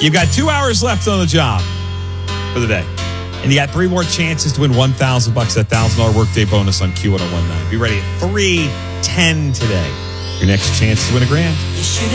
You've got 2 hours left on the job for the day. And you got 3 more chances to win $1,000, that $1,000 workday bonus on Q1019. Be ready at 3:10 today. Your next chance to win $1,000.